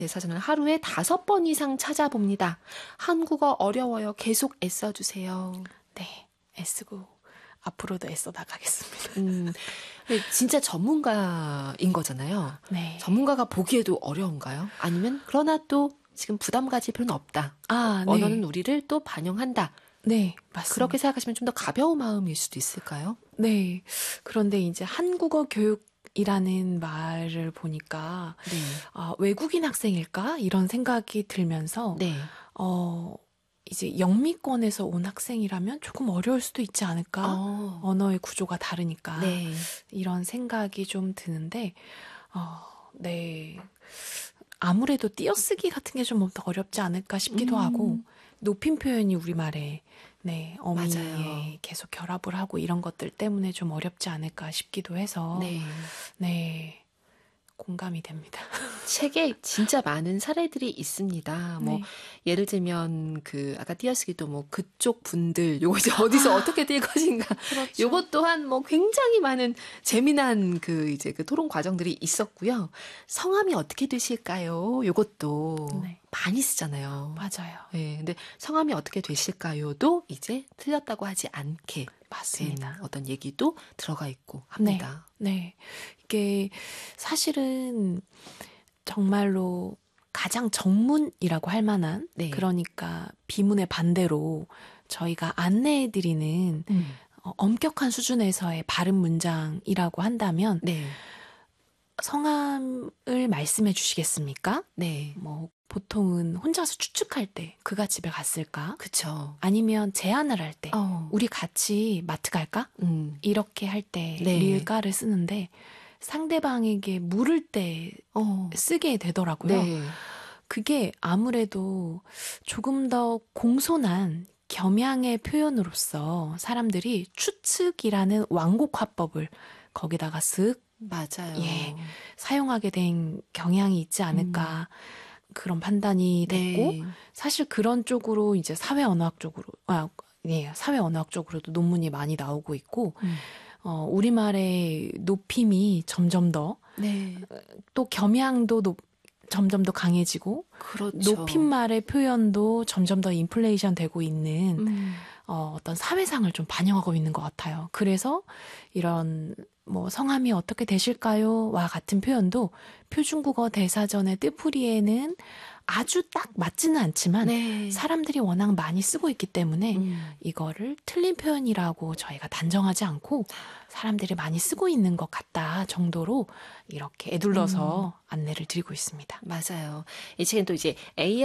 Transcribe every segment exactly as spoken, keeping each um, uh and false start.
대사전을 하루에 다섯 번 이상 찾아봅니다. 한국어 어려워요. 계속 애써주세요. 네, 애쓰고 앞으로도 애써 나가겠습니다. 음, 진짜 전문가인 거잖아요. 네. 전문가가 보기에도 어려운가요? 아니면 그러나 또 지금 부담 가질 필요는 없다. 아, 네. 언어는 우리를 또 반영한다. 네, 맞습니다. 그렇게 생각하시면 좀 더 가벼운 마음일 수도 있을까요? 네. 그런데 이제 한국어 교육이라는 말을 보니까 네. 아, 외국인 학생일까? 이런 생각이 들면서 네. 어, 이제 영미권에서 온 학생이라면 조금 어려울 수도 있지 않을까? 어. 언어의 구조가 다르니까. 네. 이런 생각이 좀 드는데, 어, 네. 아무래도 띄어쓰기 같은 게 좀 더 어렵지 않을까 싶기도 음. 하고, 높임 표현이 우리말에, 네, 어미에 맞아요. 계속 결합을 하고 이런 것들 때문에 좀 어렵지 않을까 싶기도 해서, 네. 네. 공감이 됩니다. 책에 진짜 많은 사례들이 있습니다. 뭐 네. 예를 들면 그 아까 띄어쓰기도 뭐 그쪽 분들 요거 이제 어디서 어떻게 뛸 것인가. 그렇죠. 요것 또한 뭐 굉장히 많은 재미난 그 이제 그 토론 과정들이 있었고요. 성함이 어떻게 되실까요? 요것도 네. 많이 쓰잖아요. 맞아요. 네, 근데 성함이 어떻게 되실까요?도 이제 틀렸다고 하지 않게 맞습니다. 된 어떤 얘기도 들어가 있고 합니다. 네, 네. 이게 사실은 정말로 가장 정문이라고 할 만한, 네. 그러니까 비문의 반대로 저희가 안내해드리는 음. 어, 엄격한 수준에서의 발음 문장이라고 한다면 네. 성함을 말씀해 주시겠습니까? 네. 뭐 보통은 혼자서 추측할 때 그가 집에 갔을까? 그쵸. 아니면 제안을 할 때 어. 우리 같이 마트 갈까? 음. 이렇게 할 때 네. 릴까를 쓰는데 상대방에게 물을 때 어. 쓰게 되더라고요. 네. 그게 아무래도 조금 더 공손한 겸양의 표현으로서 사람들이 추측이라는 완곡 화법을 거기다가 쓱 맞아요. 예, 사용하게 된 경향이 있지 않을까 음. 그런 판단이 됐고 네. 사실 그런 쪽으로 이제 사회 언어학 쪽으로 아, 예, 사회 언어학 쪽으로도 논문이 많이 나오고 있고 음. 어, 우리말의 높임이 점점 더 네. 또 겸양도 높, 점점 더 강해지고 그렇죠. 높임말의 표현도 점점 더 인플레이션 되고 있는 음. 어, 어떤 사회상을 좀 반영하고 있는 것 같아요. 그래서 이런 뭐 성함이 어떻게 되실까요?와 같은 표현도 표준국어 대사전의 뜻풀이에는 아주 딱 맞지는 않지만 네. 사람들이 워낙 많이 쓰고 있기 때문에 음. 이거를 틀린 표현이라고 저희가 단정하지 않고 사람들이 많이 쓰고 있는 것 같다 정도로 이렇게 애둘러서 음. 안내를 드리고 있습니다. 맞아요. 이 책은 또 이제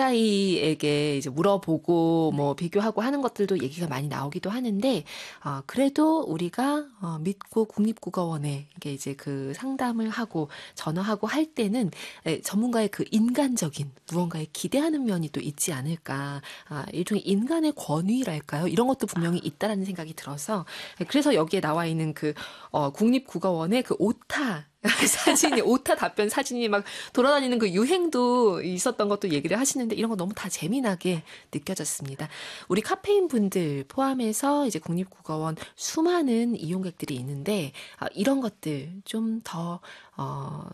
에이아이에게 이제 물어보고 뭐 네. 비교하고 하는 것들도 얘기가 많이 나오기도 하는데, 어, 그래도 우리가 어, 믿고 국립국어원에 이게 이제 그 상담을 하고 전화하고 할 때는 에, 전문가의 그 인간적인 무언가에 기대하는 면이 또 있지 않을까. 아, 일종의 인간의 권위랄까요? 이런 것도 분명히 있다라는 생각이 들어서 그래서 여기에 나와 있는 그 어, 국립국어원의 그 오타 사진이, 오타 답변 사진이 막 돌아다니는 그 유행도 있었던 것도 얘기를 하시는데 이런 거 너무 다 재미나게 느껴졌습니다. 우리 카페인 분들 포함해서 이제 국립국어원 수많은 이용객들이 있는데 아, 이런 것들 좀 더, 어,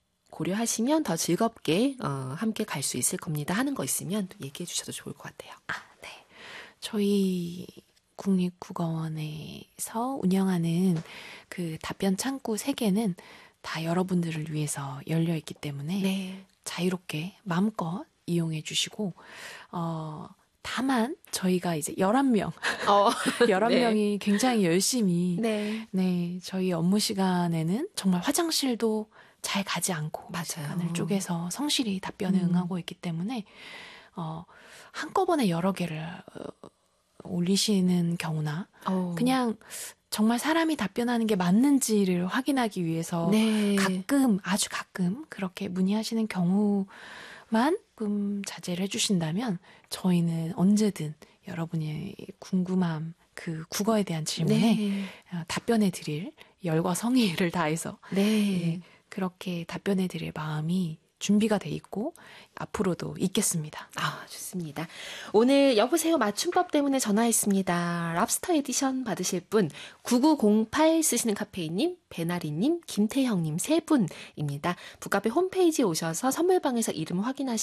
고려하시면 더 즐겁게 어, 함께 갈 수 있을 겁니다. 하는 거 있으면 또 얘기해 주셔도 좋을 것 같아요. 아, 네. 저희 국립국어원에서 운영하는 그 답변 창구 세 개는 다 여러분들을 위해서 열려 있기 때문에 네. 자유롭게 마음껏 이용해 주시고 어 다만 저희가 이제 열한 명 어, 열한 네. 명이 굉장히 열심히 네. 네, 저희 업무 시간에는 정말 화장실도 잘 가지 않고 맞아요. 시간을 쪼개서 성실히 답변에 음. 응하고 있기 때문에 어 한꺼번에 여러 개를 어, 올리시는 경우나 어. 그냥 정말 사람이 답변하는 게 맞는지를 확인하기 위해서 네. 가끔 아주 가끔 그렇게 문의하시는 경우만 좀 자제를 해주신다면 저희는 언제든 여러분의 궁금함 그 국어에 대한 질문에 네. 답변해 드릴 열과 성의를 다해서 네. 네, 그렇게 답변해 드릴 마음이 준비가 돼 있고 앞으로도 있겠습니다. 아, 좋습니다. 오늘 여보세요 맞춤법 때문에 전화했습니다. 랍스터 에디션 받으실 분 구구공팔 쓰시는 카페인님, 배나리님, 김태형님 세 분입니다. 북카페 홈페이지에 오셔서 선물방에서 이름 확인하시면